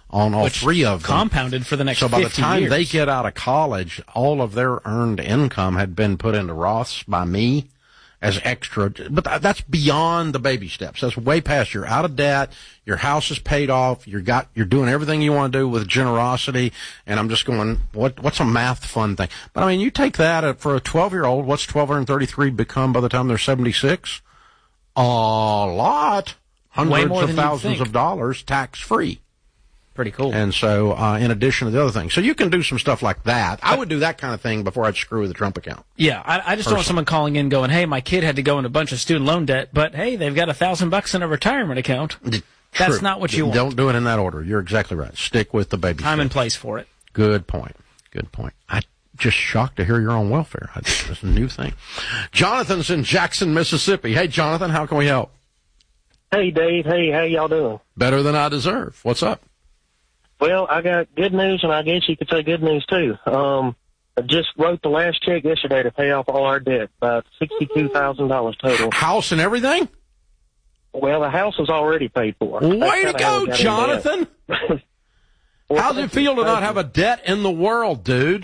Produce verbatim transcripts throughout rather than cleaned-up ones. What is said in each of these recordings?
on all Which three of them. Compounded for the next So by the fifty time years. they get out of college, all of their earned income had been put into Roths by me as extra. But that's beyond the baby steps. That's way past. You're out of debt. Your house is paid off. You're got, you're doing everything you want to do with generosity. And I'm just going, what, what's a math fun thing? But I mean, you take that for a twelve year old, what's twelve thirty-three become by the time they're seventy-six? A lot. Hundreds more of than you'd thousands think. of dollars tax free. Pretty cool. And so, uh, in addition to the other things. So you can do some stuff like that. I would do that kind of thing before I'd screw with the Trump account. Yeah, I, I just don't want someone calling in going, hey, my kid had to go into a bunch of student loan debt, but hey, they've got a thousand bucks in a retirement account. True. That's not what you want. Don't do it in that order. You're exactly right. Stick with the baby Time steps. and place for it. Good point. Good point. I just shocked to hear you're on welfare. It's a new thing. Jonathan's in Jackson, Mississippi. Hey, Jonathan, how can we help? Hey, Dave. Hey, how y'all doing? Better than I deserve. What's up? Well, I got good news, and I guess you could say good news, too. Um, I just wrote the last check yesterday to pay off all our debt, about sixty-two thousand dollars total. House and everything? Well, the house was already paid for. Way to go, Jonathan. Well, How's it feel to not have a debt in the world, dude?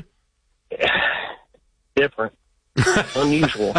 Different. Unusual.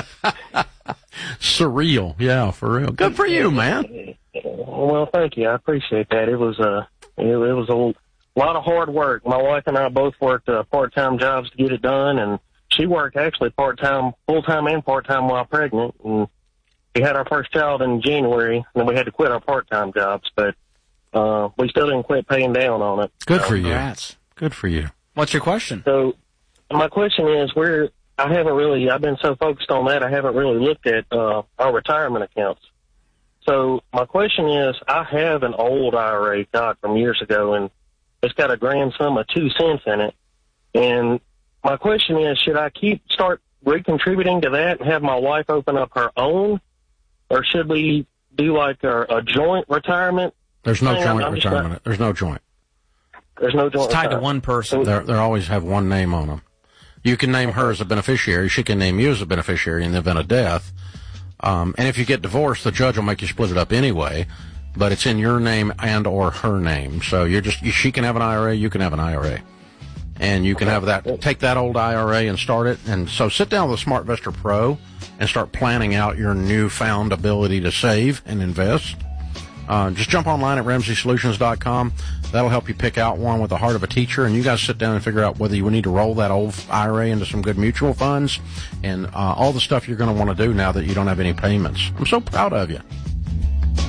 Surreal. Yeah, for real. Good for you, man. Well, thank you. I appreciate that. It was, uh, it, it was a lot of hard work. My wife and I both worked uh, part-time jobs to get it done, and she worked actually part-time, full-time and part-time while pregnant. And we had our first child in January, and then we had to quit our part-time jobs, but uh, we still didn't quit paying down on it. Good for you. Congrats. Good for you. What's your question? So my question is, where I haven't really, I've been so focused on that, I haven't really looked at uh, our retirement accounts. So my question is, I have an old I R A, God, from years ago, and it's got a grand sum of two cents in it. And my question is, should I keep start recontributing to that and have my wife open up her own, or should we do like a, a joint retirement? There's no thing? joint I'm just retirement. not- There's no joint. There's no joint It's tied to retirement. one person. They they always have one name on them. You can name her as a beneficiary. She can name you as a beneficiary in the event of death. Um, and if you get divorced, the judge will make you split it up anyway. But it's in your name and or her name. So you're just you, she can have an I R A, you can have an I R A, and you can have that. Take that old I R A and start it. And so sit down with a SmartVestor Pro and start planning out your newfound ability to save and invest. Uh, just jump online at Ramsey Solutions dot com. That'll help you pick out one with the heart of a teacher, and you guys sit down and figure out whether you need to roll that old I R A into some good mutual funds and uh, all the stuff you're going to want to do now that you don't have any payments. I'm so proud of you.